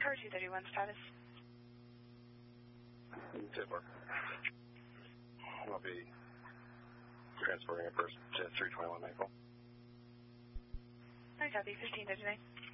Tower 231 status. Tiddler. I'll be transporting a person to 321 Maple. I copy, 1539.